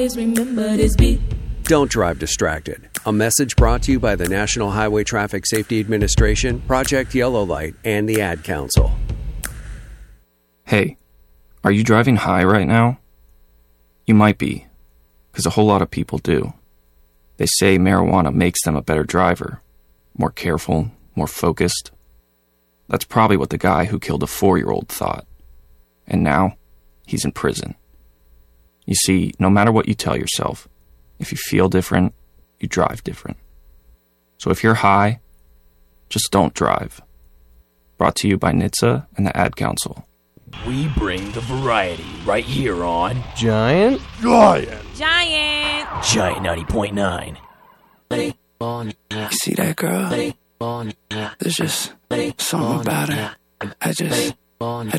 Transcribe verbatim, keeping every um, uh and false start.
remember this beat. Don't drive distracted. A message brought to you by the National Highway Traffic Safety Administration, Project Yellow Light, and the Ad Council. Hey, are you driving high right now? You might be, because a whole lot of people do. They say marijuana makes them a better driver, more careful, more focused. That's probably what the guy who killed a four-year-old thought. And now, he's in prison. You see, no matter what you tell yourself, if you feel different, you drive different. So if you're high, just don't drive. Brought to you by N H T S A and the Ad Council. We bring the variety right here on Giant? Giant! Giant! Giant ninety point nine. You see that girl? There's just something about her. I just, I